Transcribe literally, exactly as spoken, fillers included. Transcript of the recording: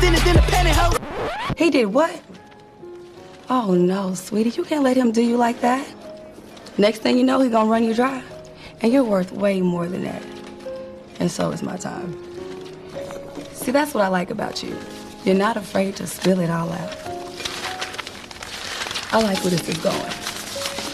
extended than a pantyhose. He did what? Oh no, sweetie, you can't let him do you like that. Next thing you know, he's gonna run you dry. And you're worth way more than that. And so is my time. See, that's what I like about you. You're not afraid to spill it all out. I like where this is going.